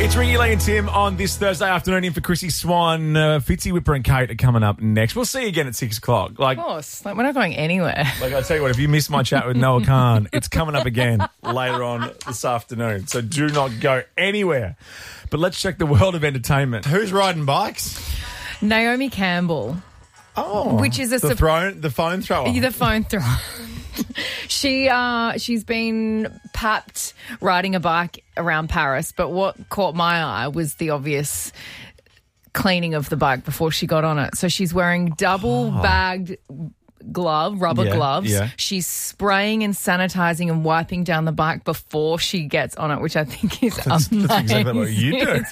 It's Ringy Lee and Tim on this Thursday afternoon in for Chrissy Swan. Fitzy, Whipper and Kate are coming up next. We'll see you again at 6 o'clock. Of course. We're not going anywhere. I tell you what, if you missed my chat with Noah Khan, it's coming up again later on this afternoon. So do not go anywhere. But let's check the world of entertainment. Who's riding bikes? Naomi Campbell. Oh, Which is the phone thrower. The phone thrower. She's been papped riding a bike around Paris, but what caught my eye was the obvious cleaning of the bike before she got on it. So she's wearing double-bagged rubber gloves. Yeah. She's spraying and sanitizing and wiping down the bike before she gets on it, which I think is amazing. That's exactly what you do.